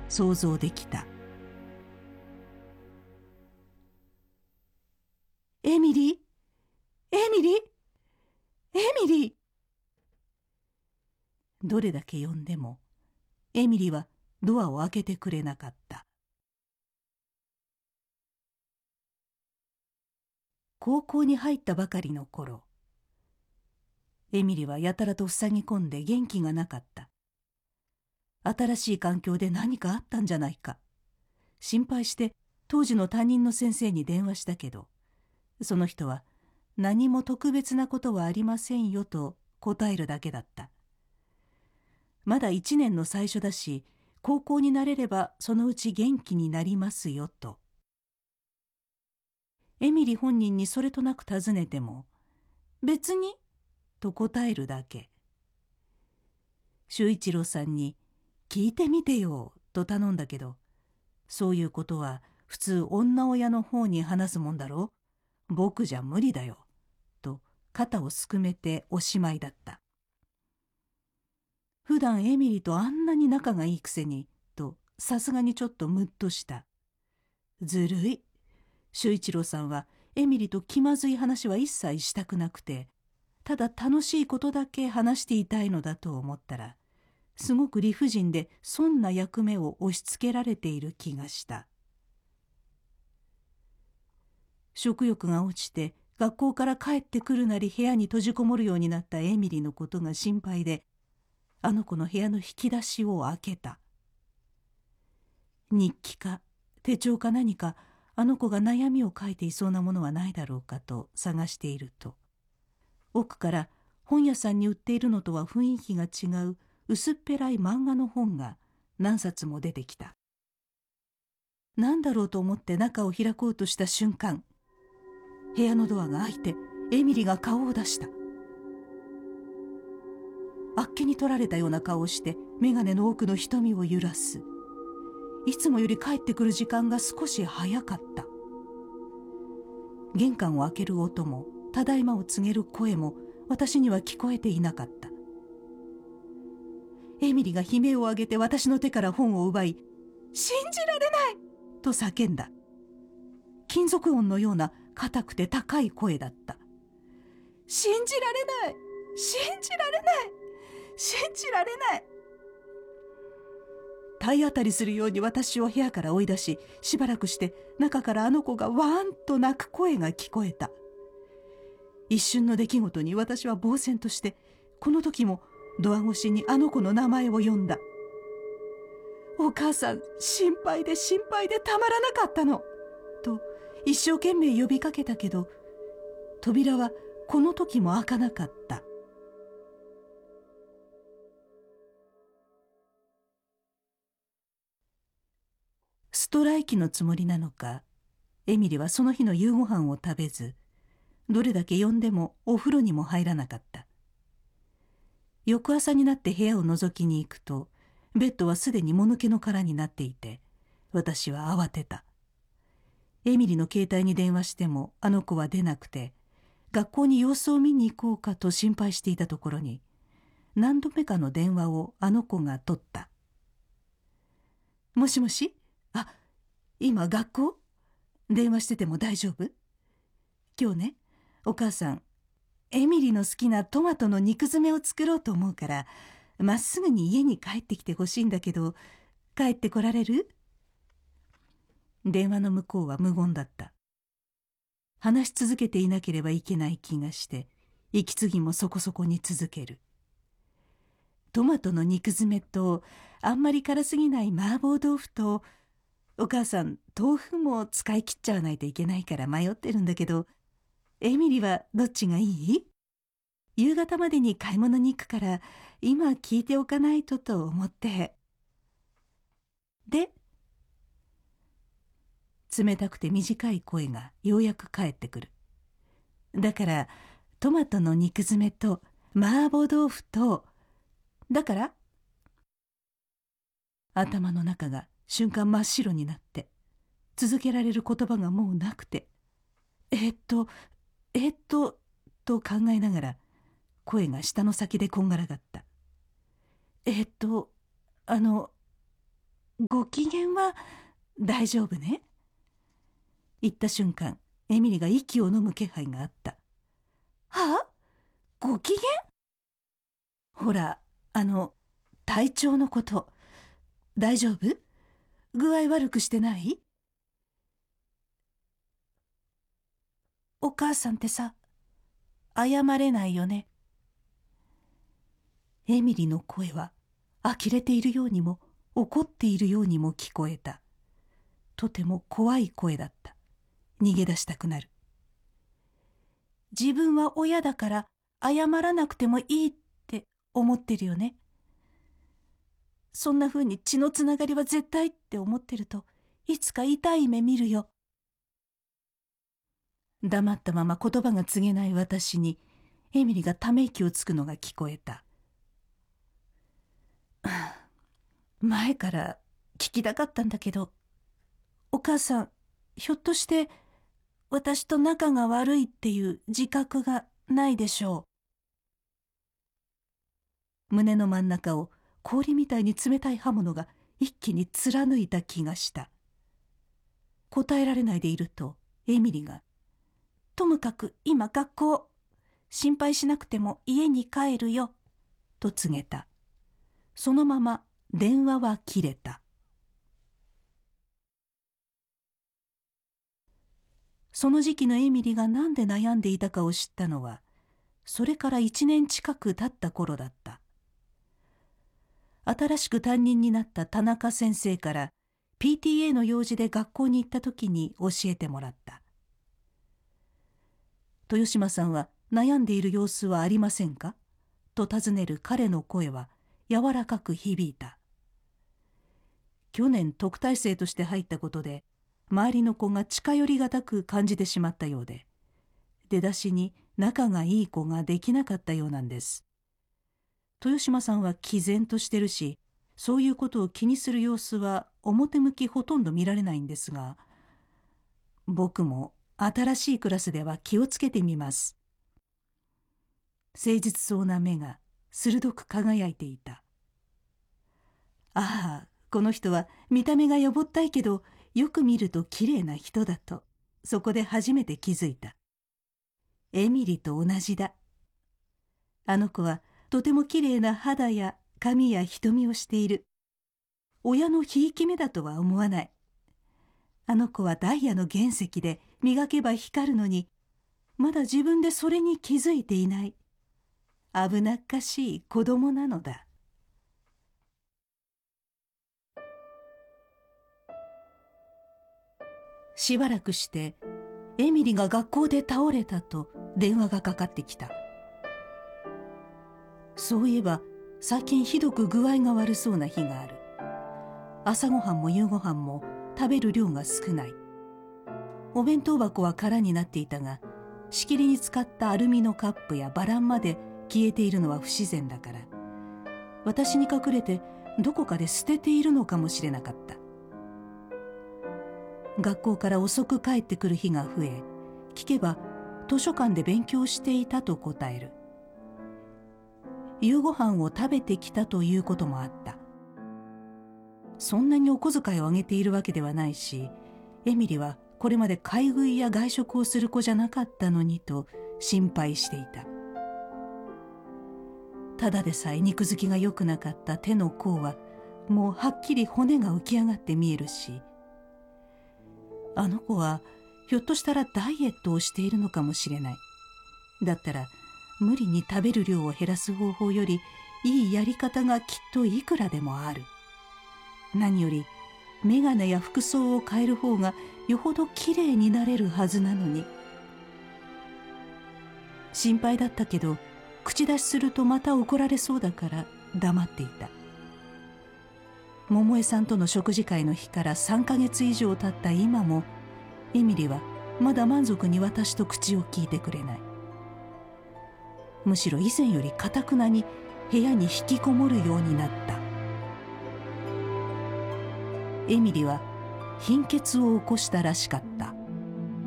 想像できた。エミリー、エミリー、エミリー。どれだけ呼んでもエミリーはドアを開けてくれなかった。高校に入ったばかりの頃、エミリーはやたらと塞ぎ込んで元気がなかった。新しい環境で何かあったんじゃないか。心配して当時の担任の先生に電話したけど、その人は何も特別なことはありませんよと答えるだけだった。まだ1年の最初だし、高校になれればそのうち元気になりますよと。エミリ本人にそれとなく尋ねても、別にと答えるだけ。修一郎さんに聞いてみてよと頼んだけど、そういうことは普通女親の方に話すもんだろ。僕じゃ無理だよ。と肩をすくめておしまいだった。普段エミリとあんなに仲がいいくせに、とさすがにちょっとムッとした。ずるい。修一郎さんはエミリと気まずい話は一切したくなくて、ただ楽しいことだけ話していたいのだと思ったら、すごく理不尽で損な役目を押し付けられている気がした。食欲が落ちて学校から帰ってくるなり部屋に閉じこもるようになったエミリのことが心配で、あの子の部屋の引き出しを開けた。日記か手帳か何か、あの子が悩みを書いていそうなものはないだろうかと探していると、奥から本屋さんに売っているのとは雰囲気が違う薄っぺらい漫画の本が何冊も出てきた。何だろうと思って中を開こうとした瞬間、部屋のドアが開いてエミリが顔を出した。あっけに取られたような顔をして眼鏡の奥の瞳を揺らす。いつもより帰ってくる時間が少し早かった。玄関を開ける音もただいまを告げる声も私には聞こえていなかった。エミリが悲鳴を上げて私の手から本を奪い、信じられないと叫んだ。金属音のような硬くて高い声だった。信じられない、信じられない、信じられない。体当たりするように私を部屋から追い出し、しばらくして中からあの子がワーンと泣く声が聞こえた。一瞬の出来事に私は呆然として、この時もドア越しにあの子の名前を呼んだ。お母さん、心配で心配でたまらなかったのと一生懸命呼びかけたけど、扉はこの時も開かなかった。ストライキのつもりなのか、エミリはその日の夕ご飯を食べず、どれだけ呼んでもお風呂にも入らなかった。翌朝になって部屋を覗きに行くと、ベッドはすでにもぬけの殻になっていて、私は慌てた。エミリの携帯に電話してもあの子は出なくて、学校に様子を見に行こうかと心配していたところに、何度目かの電話をあの子が取った。もしもし？今学校？電話してても大丈夫？今日ね、お母さん、エミリの好きなトマトの肉詰めを作ろうと思うから、まっすぐに家に帰ってきてほしいんだけど、帰ってこられる？電話の向こうは無言だった。話し続けていなければいけない気がして、息継ぎもそこそこに続ける。トマトの肉詰めと、あんまり辛すぎない麻婆豆腐と、お母さん、豆腐も使い切っちゃわないといけないから迷ってるんだけど、エミリはどっちがいい？夕方までに買い物に行くから、今聞いておかないとと思って。で、冷たくて短い声がようやく返ってくる。だから、トマトの肉詰めと麻婆豆腐と、だから頭の中が瞬間真っ白になって、続けられる言葉がもうなくて、と考えながら、声が舌の先でこんがらがった。 ご機嫌は大丈夫ね。言った瞬間、エミリが息を飲む気配があった。はあ？ご機嫌？ほら、体調のこと、大丈夫？具合悪くしてない？お母さんってさ、謝れないよね。エミリの声は、呆れているようにも、怒っているようにも聞こえた。とても怖い声だった。逃げ出したくなる。自分は親だから謝らなくてもいいって思ってるよね。そんな風に血のつながりは絶対って思ってると、いつか痛い目見るよ。黙ったまま言葉が告げない私に、エミリがため息をつくのが聞こえた。前から聞きたかったんだけど、お母さん、ひょっとして私と仲が悪いっていう自覚がないでしょう。胸の真ん中を氷みたいに冷たい刃物が一気に貫いた気がした。答えられないでいると、エミリが、ともかく今学校、心配しなくても家に帰るよ、と告げた。そのまま電話は切れた。その時期のエミリがなんで悩んでいたかを知ったのは、それから1年近く経った頃だった。新しく担任になった田中先生から PTA の用事で学校に行った時に教えてもらった。豊島さんは悩んでいる様子はありませんか？と尋ねる彼の声は柔らかく響いた。去年特待生として入ったことで、周りの子が近寄りがたく感じてしまったようで、出だしに仲がいい子ができなかったようなんです。豊島さんは毅然としてるし、そういうことを気にする様子は表向きほとんど見られないんですが、僕も新しいクラスでは気をつけてみます。誠実そうな目が鋭く輝いていた。ああ、この人は見た目がよぼったいけど、よく見るときれいな人だと、そこで初めて気づいた。エミリと同じだ。あの子はとてもきれいな肌や髪や瞳をしている。親のひいき目だとは思わない。あの子はダイヤの原石で磨けば光るのに、まだ自分でそれに気づいていない。危なっかしい子供なのだ。しばらくしてエミリが学校で倒れたと電話がかかってきた。そういえば最近ひどく具合が悪そうな日がある。朝ごはんも夕ごはんも食べる量が少ない。お弁当箱は空になっていたが、仕切りに使ったアルミのカップやバランまで消えているのは不自然だから、私に隠れてどこかで捨てているのかもしれなかった。学校から遅く帰ってくる日が増え、聞けば図書館で勉強していたと答える。夕ごはんを食べてきたということもあった。そんなにお小遣いをあげているわけではないし、エミリはこれまで買い食いや外食をする子じゃなかったのにと心配していた。ただでさえ肉付きが良くなかった手の甲はもうはっきり骨が浮き上がって見えるし、あの子はひょっとしたらダイエットをしているのかもしれない。だったら無理に食べる量を減らす方法よりいいやり方がきっといくらでもある。何より眼鏡や服装を変える方がよほどきれいになれるはずなのに。心配だったけど口出しするとまた怒られそうだから黙っていた。桃江さんとの食事会の日から3ヶ月以上経った今も、エミリはまだ満足に私と口を聞いてくれない。むしろ以前より堅くなに部屋に引きこもるようになった。エミリは貧血を起こしたらしかった。